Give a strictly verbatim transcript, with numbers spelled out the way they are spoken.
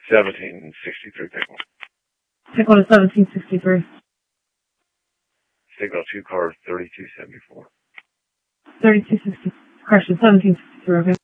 seventeen sixty-three Pickle. Pickle to seventeen sixty-three. Signal two car thirty-two seventy-four. thirty-two sixty. Correction, seventeen sixty-three, okay.